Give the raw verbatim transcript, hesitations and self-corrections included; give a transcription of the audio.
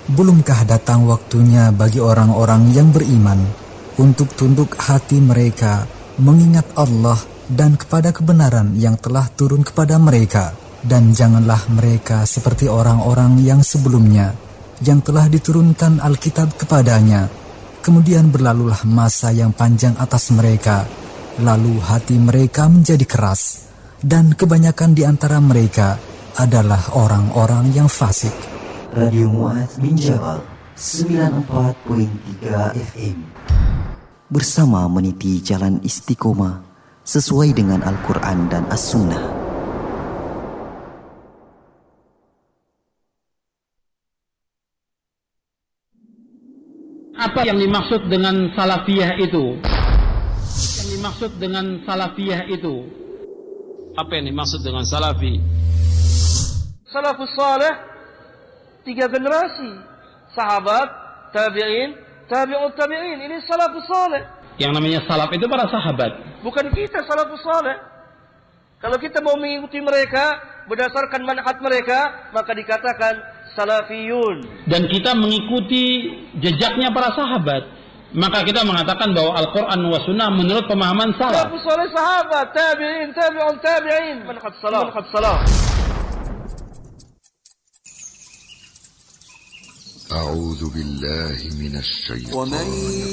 Belumkah datang waktunya bagi orang-orang yang beriman untuk tunduk hati mereka mengingat Allah dan kepada kebenaran yang telah turun kepada mereka? Dan janganlah mereka seperti orang-orang yang sebelumnya, yang telah diturunkan Alkitab kepadanya. Kemudian berlalulah masa yang panjang atas mereka, lalu hati mereka menjadi keras, dan kebanyakan di antara mereka adalah orang-orang yang fasik. Radio Mu'adz bin Jabal sembilan puluh empat koma tiga F M bersama meniti jalan istiqomah sesuai dengan Al-Quran dan As-Sunnah. Apa yang dimaksud dengan salafiyah itu? Yang dimaksud dengan salafiyah itu? Apa yang dimaksud dengan salafi? Salafus salih tiga generasi, sahabat, tabi'in, tabi'ut tabi'in. Ini salafus salih. Yang namanya salaf itu para sahabat. Bukan kita salafus salih. Kalau kita mau mengikuti mereka berdasarkan manhaj mereka, maka dikatakan salafiyun. Dan kita mengikuti jejaknya para sahabat, maka kita mengatakan bahwa Al-Quran wa Sunnah menurut pemahaman salaf. Salafus salih sahabat, tabi'in, tabi'ut tabi'in. Manhaj salaf. Manhaj salaf. أعوذ بالله من الشيطان